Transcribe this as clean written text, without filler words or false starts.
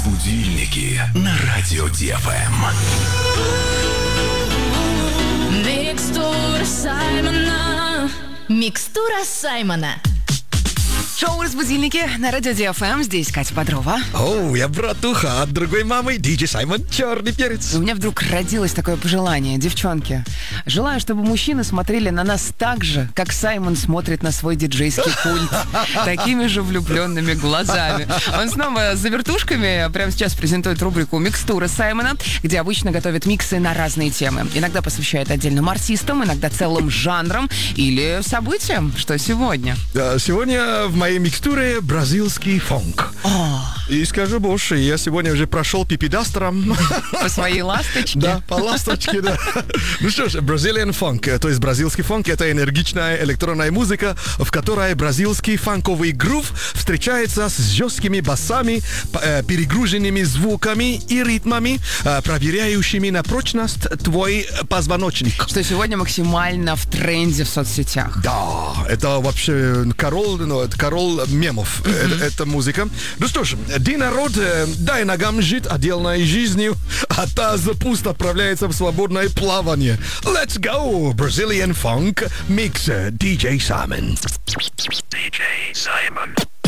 Будильники на радио ДФМ. Микстура Саймона. Микстура Саймона. Шоу «Разбудильники» на радио ДФМ. Здесь Катя Бодрова. Оу, я братуха от другой мамы, диджей Саймон Черный Перец. У меня вдруг родилось такое пожелание. Девчонки, желаю, чтобы мужчины смотрели на нас так же, как Саймон смотрит на свой диджейский пульт. Такими же влюбленными глазами. Он снова за вертушками прямо сейчас презентует рубрику «Микстура Саймона», где обычно готовит миксы на разные темы. Иногда посвящает отдельным артистам, иногда целым жанрам или событиям. Что сегодня? Сегодня в моей микстуре бразильский фонк. И скажу больше, я сегодня уже прошел пипидастером. По своей ласточке? Да, по ласточке, да. Ну что ж, Brazilian funk, то есть бразильский фонк, это энергичная электронная музыка, в которой бразильский фанковый грув встречается с жесткими басами, перегруженными звуками и ритмами, проверяющими на прочность твой позвоночник. Что сегодня максимально в тренде в соцсетях. Да, это вообще король мемов, эта музыка. Ну что ж, ты, народ, дай ногам жить отдельной жизнью, а таз пусть отправляется в свободное плавание. Let's go! Brazilian Funk Mix DJ Simon. DJ Simon.